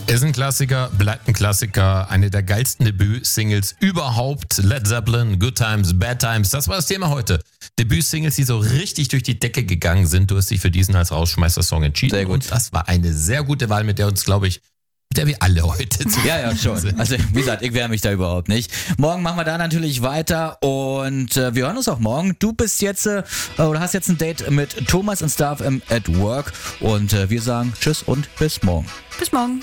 Ist ein Klassiker, bleibt ein Klassiker, eine der geilsten Debüt-Singles überhaupt. Led Zeppelin, Good Times, Bad Times, das war das Thema heute. Debüt-Singles, die so richtig durch die Decke gegangen sind. Du hast dich für diesen als Rausschmeißer-Song entschieden. Sehr gut. Und das war eine sehr gute Wahl, mit der uns, glaube ich, mit der wir alle heute Ja, schon. sind. Also wie gesagt, ich wehre mich da überhaupt nicht. Morgen machen wir da natürlich weiter und wir hören uns auch morgen. Du bist jetzt oder hast jetzt ein Date mit Thomas und Staff im At Work und wir sagen Tschüss und bis morgen. Bis morgen.